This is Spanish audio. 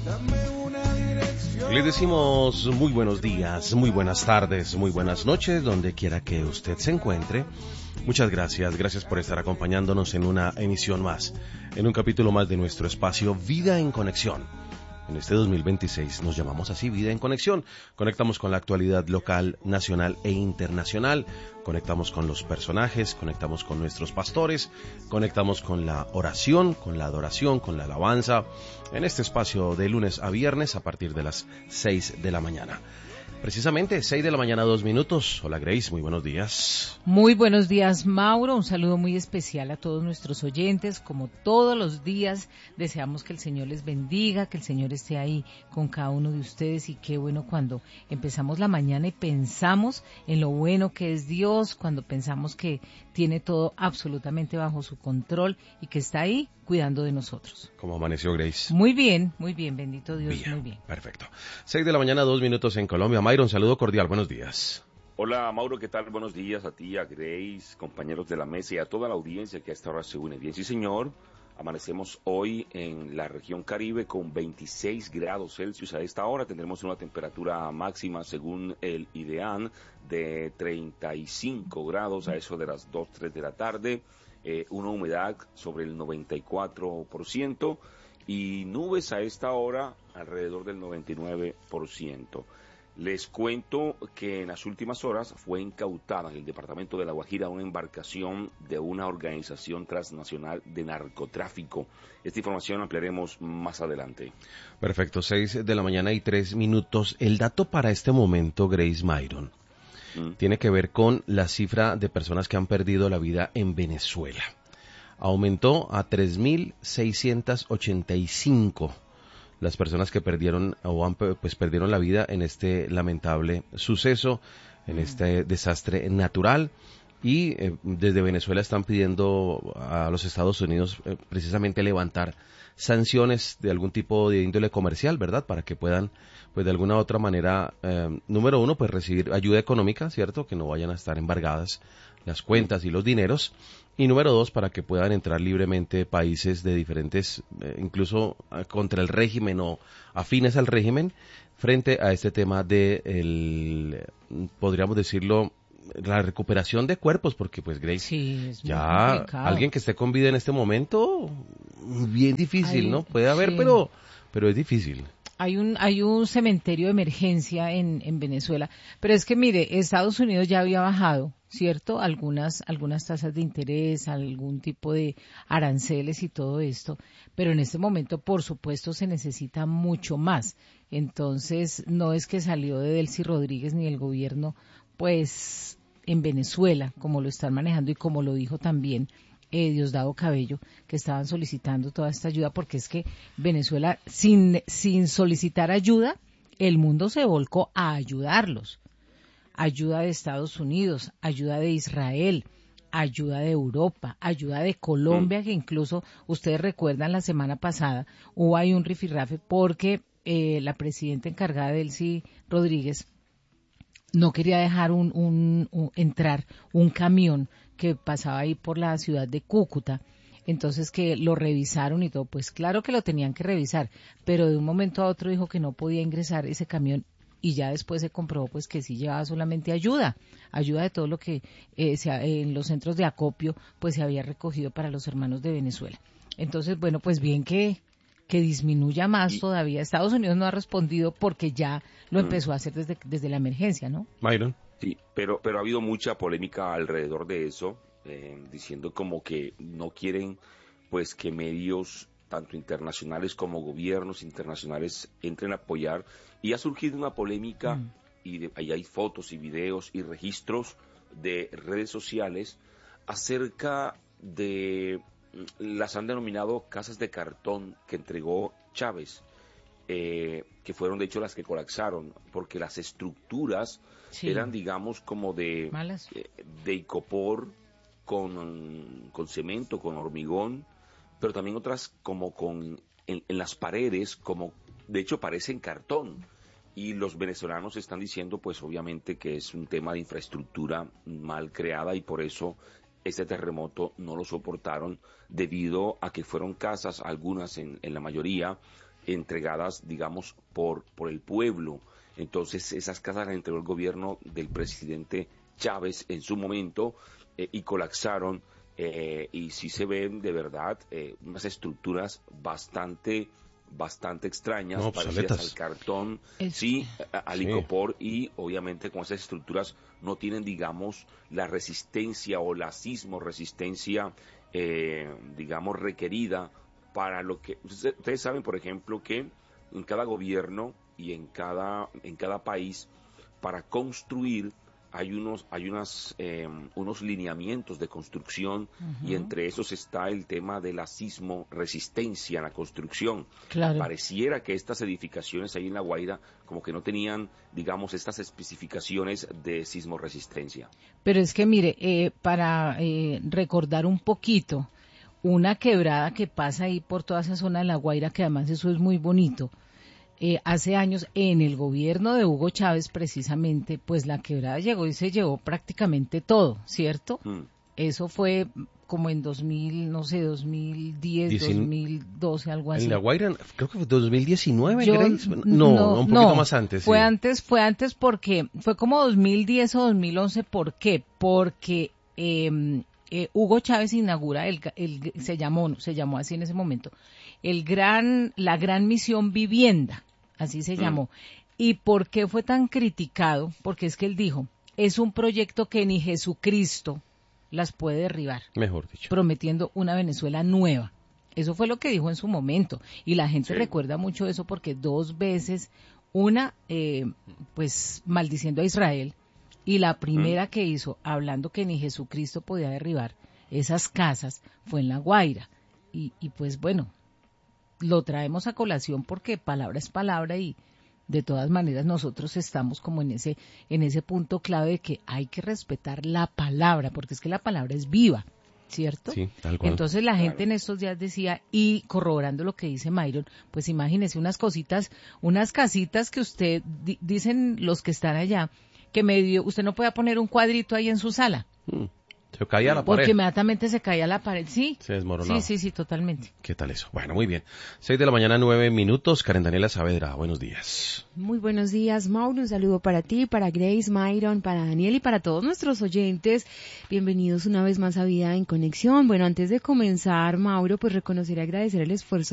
Le decimos muy buenos días, muy buenas tardes, muy buenas noches, donde quiera que usted se encuentre. Muchas gracias por estar acompañándonos en una emisión más, en un capítulo más de nuestro espacio Vida en Conexión. En este 2026 nos llamamos así, Vida en Conexión. Conectamos con la actualidad local, nacional e internacional. Conectamos con los personajes, conectamos con nuestros pastores, conectamos con la oración, con la adoración, con la alabanza. En este espacio de lunes a viernes a partir de las 6 de la mañana. Precisamente 6 de la mañana, 2 minutos. Hola Grace, muy buenos días. Muy buenos días, Mauro. Un saludo muy especial a todos nuestros oyentes. Como todos los días, deseamos que el Señor les bendiga, que el Señor esté ahí con cada uno de ustedes. Y qué bueno cuando empezamos la mañana y pensamos en lo bueno que es Dios, cuando pensamos que tiene todo absolutamente bajo su control y que está ahí cuidando de nosotros. ¿Cómo amaneció Grace? Muy bien, bendito Dios, Bien, muy bien. Perfecto. 6 de la mañana, 2 minutos en Colombia. Myron, saludo cordial, buenos días. Hola Mauro, ¿qué tal? Buenos días a ti, a Grace, compañeros de la mesa y a toda la audiencia que a esta hora se une. Bien, sí señor, amanecemos hoy en la región Caribe con 26 grados Celsius. A esta hora tendremos una temperatura máxima según el IDEAN de 35 grados a eso de las 2, 3 de la tarde. Una humedad sobre el 94% y nubes a esta hora alrededor del 99%. Les cuento que en las últimas horas fue incautada en el departamento de La Guajira una embarcación de una organización transnacional de narcotráfico. Esta información ampliaremos más adelante. Perfecto, 6 de la mañana y 3 minutos. El dato para este momento, Grace, Myron, tiene que ver con la cifra de personas que han perdido la vida en Venezuela. Aumentó a 3.685 las personas que perdieron perdieron la vida en este lamentable suceso, en este desastre natural. Y desde Venezuela están pidiendo a los Estados Unidos precisamente levantar sanciones de algún tipo de índole comercial, ¿verdad? Para que puedan, pues de alguna u otra manera, número uno, pues recibir ayuda económica, ¿cierto? Que no vayan a estar embargadas las cuentas y los dineros. Y número dos, para que puedan entrar libremente países de diferentes, incluso contra el régimen o afines al régimen, frente a este tema de, podríamos decirlo, la recuperación de cuerpos, porque pues Grace, sí, es ya alguien que esté con vida en este momento, bien difícil, ¿no? Puede haber, sí. pero es difícil. Hay un cementerio de emergencia en Venezuela, pero es que mire, Estados Unidos ya había bajado, ¿cierto? Algunas tasas de interés, algún tipo de aranceles y todo esto, pero en este momento, por supuesto, se necesita mucho más. Entonces, no es que salió de Delcy Rodríguez ni el gobierno, pues, en Venezuela, como lo están manejando y como lo dijo también Diosdado Cabello, que estaban solicitando toda esta ayuda, porque es que Venezuela, sin solicitar ayuda, el mundo se volcó a ayudarlos. Ayuda de Estados Unidos, ayuda de Israel, ayuda de Europa, ayuda de Colombia, que incluso ustedes recuerdan la semana pasada hubo ahí un rifirrafe porque la presidenta encargada Delcy Rodríguez no quería dejar entrar un camión que pasaba ahí por la ciudad de Cúcuta. Entonces que lo revisaron y todo, pues claro que lo tenían que revisar, pero de un momento a otro dijo que no podía ingresar ese camión y ya después se comprobó pues que sí llevaba solamente ayuda de todo lo que en los centros de acopio pues se había recogido para los hermanos de Venezuela. Entonces, bueno, pues bien que disminuya más todavía. Estados Unidos no ha respondido porque ya lo empezó a hacer desde la emergencia, ¿no? Myron. Sí, pero ha habido mucha polémica alrededor de eso, diciendo como que no quieren pues que medios tanto internacionales como gobiernos internacionales entren a apoyar, y ha surgido una polémica y ahí hay fotos y videos y registros de redes sociales acerca de las han denominado casas de cartón que entregó Chávez, que fueron de hecho las que colapsaron, porque las estructuras eran, digamos, como de icopor con cemento, con hormigón, pero también otras como en las paredes, como de hecho parecen cartón. Y los venezolanos están diciendo, pues obviamente que es un tema de infraestructura mal creada y por eso este terremoto no lo soportaron, debido a que fueron casas, algunas en la mayoría, entregadas, digamos, por el pueblo. Entonces, esas casas las entregó el gobierno del presidente Chávez en su momento y colapsaron. Y sí se ven de verdad unas estructuras bastante extrañas, no, parecidas al cartón, sí, al icopor, y obviamente con esas estructuras no tienen, digamos, la resistencia o la sismoresistencia, digamos, requerida para lo que... Ustedes saben, por ejemplo, que en cada gobierno y en cada país, para construir hay unos lineamientos de construcción, y entre esos está el tema de la sismoresistencia en la construcción. Claro. Pareciera que estas edificaciones ahí en La Guaira como que no tenían, digamos, estas especificaciones de sismoresistencia. Pero es que mire, para recordar un poquito, una quebrada que pasa ahí por toda esa zona de La Guaira, que además eso es muy bonito. Hace años, en el gobierno de Hugo Chávez, precisamente, pues la quebrada llegó y se llevó prácticamente todo, ¿cierto? Eso fue como en 2000, no sé, 2010, 2012, algo así. En La Guaira, creo que fue 2019, Grace. No, un poquito más antes. Fue sí. Fue antes porque, fue como 2010 o 2011, ¿por qué? Porque Hugo Chávez inaugura se llamó así en ese momento, la gran misión vivienda, así se llamó. ¿Y por qué fue tan criticado? Porque es que él dijo, es un proyecto que ni Jesucristo las puede derribar. Mejor dicho. Prometiendo una Venezuela nueva. Eso fue lo que dijo en su momento. Y la gente recuerda mucho eso porque 2 veces, una, pues maldiciendo a Israel, y la primera que hizo, hablando que ni Jesucristo podía derribar esas casas, fue en La Guaira. Y pues bueno, lo traemos a colación porque palabra es palabra, y de todas maneras nosotros estamos como en ese punto clave de que hay que respetar la palabra, porque es que la palabra es viva, ¿cierto? Sí, tal cual. Entonces la gente en estos días decía, y corroborando lo que dice Myron, pues imagínese unas cositas, unas casitas que usted, dicen los que están allá, que medio, usted no puede poner un cuadrito ahí en su sala. Se caía la pared. Porque inmediatamente se caía la pared, sí. Se desmoronaba. Sí, totalmente. ¿Qué tal eso? Bueno, muy bien. 6:09 a.m, Karen Daniela Saavedra, buenos días. Muy buenos días, Mauro. Un saludo para ti, para Grace, Myron, para Daniel y para todos nuestros oyentes. Bienvenidos una vez más a Vida en Conexión. Bueno, antes de comenzar, Mauro, pues reconocer y agradecer el esfuerzo